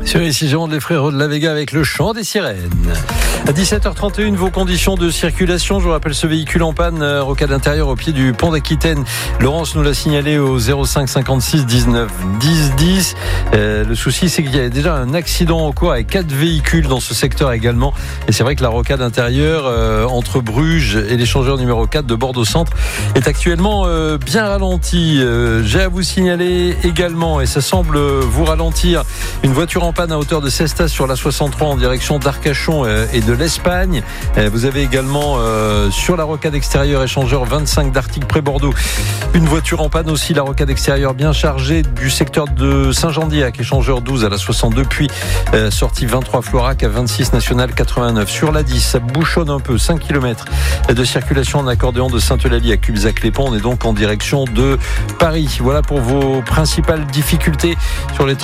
Sur ici Jérôme les Frérots de la Vega avec le chant des sirènes. À 17h31, vos conditions de circulation. Je vous rappelle ce véhicule en panne, rocade intérieure au pied du pont d'Aquitaine. Laurence nous l'a signalé au 05 56 19 10 10. Le souci, c'est qu'il y a déjà un accident en cours avec 4 véhicules dans ce secteur également. Et c'est vrai que la rocade intérieure entre Bruges et l'échangeur numéro 4 de Bordeaux Centre est actuellement bien ralentie. J'ai à vous signaler également, et ça semble vous ralentir, une voiture en panne à hauteur de Cestas sur la 63 en direction d'Arcachon et de l'Espagne. Vous avez également sur la rocade extérieure échangeur 25 d'Artic près Bordeaux une voiture en panne aussi, la rocade extérieure bien chargée du secteur de Saint-Jean-d'Iac, échangeur 12 à la 62, puis sortie 23 Florac à 26 nationale 89. Sur la 10, ça bouchonne un peu, 5 km de circulation en accordéon de Sainte-Eulalie à Cubzac-les-Ponts. On est donc en direction de Paris. Voilà pour vos principales difficultés sur les